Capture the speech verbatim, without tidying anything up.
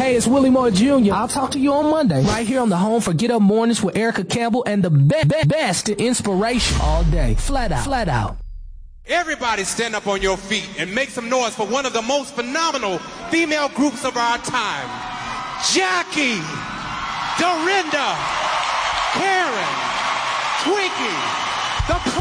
Hey, it's Willie Moore Junior I'll talk to you on Monday, right here on the home for Get Up Mornings with Erica Campbell and the be- be- best in inspiration all day. Flat out, flat out. Everybody stand up on your feet and make some noise for one of the most phenomenal female groups of our time. Jackie, Dorinda, Karen, Twinkie, the